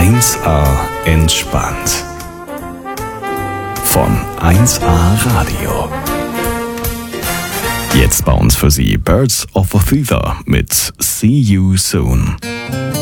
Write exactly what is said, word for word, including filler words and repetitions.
eins A entspannt. Von eins A Radio. Jetzt bei uns für Sie Birds of a Feather mit See You Soon.